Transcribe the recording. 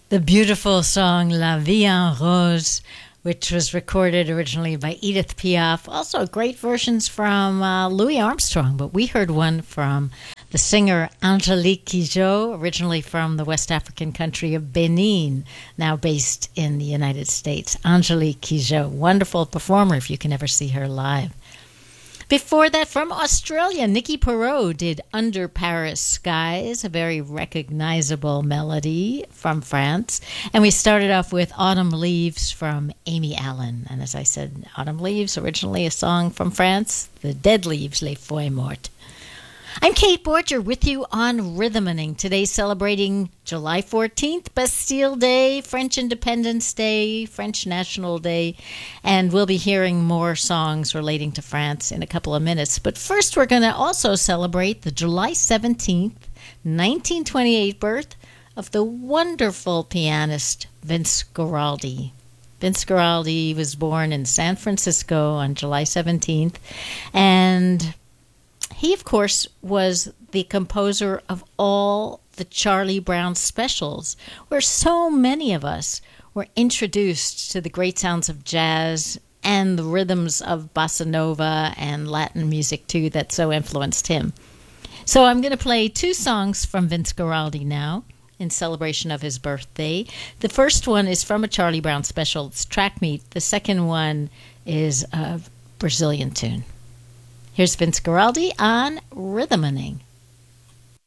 The beautiful song La Vie en Rose, which was recorded originally by Edith Piaf. Also, great versions from Louis Armstrong, but we heard one from the singer Angélique Kidjo, originally from the West African country of Benin, now based in the United States. Angélique Kidjo, wonderful performer if you can ever see her live. Before that, from Australia, Nicky Perrault did Under Paris Skies, a very recognizable melody from France. And we started off with Autumn Leaves from Amy Allen. And as I said, Autumn Leaves, originally a song from France, the Dead Leaves, Les Feuilles Mortes. I'm Kate Borger with you on Rhythmaning, today celebrating July 14th, Bastille Day, French Independence Day, French National Day, and we'll be hearing more songs relating to France in a couple of minutes. But first, we're going to also celebrate the July 17th, 1928 birth of the wonderful pianist Vince Guaraldi. Vince Guaraldi was born in San Francisco on July 17th, and he, of course, was the composer of all the Charlie Brown specials, where so many of us were introduced to the great sounds of jazz and the rhythms of bossa nova and Latin music, too, that so influenced him. So I'm going to play two songs from Vince Guaraldi now in celebration of his birthday. The first one is from a Charlie Brown special. It's Track Meet. The second one is a Brazilian tune. Here's Vince Guaraldi on Rhythmaning.